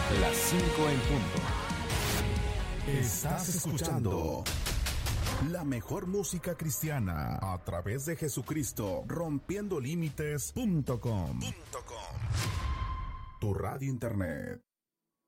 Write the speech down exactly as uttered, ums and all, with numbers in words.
Las cinco en punto. Estás escuchando la mejor música cristiana a través de Jesucristo, rompiendo límites punto com. Tu radio internet.